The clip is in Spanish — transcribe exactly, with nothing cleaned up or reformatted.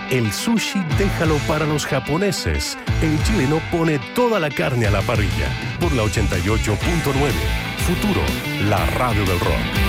El sushi déjalo para los japoneses. El chileno pone toda la carne a la parrilla. Por la ochenta y ocho punto nueve. Futuro, la radio del rock.